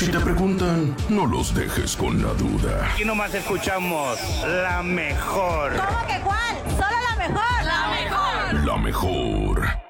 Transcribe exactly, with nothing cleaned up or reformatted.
Si te preguntan, no los dejes con la duda. Aquí nomás escuchamos la mejor. ¿Cómo que cuál?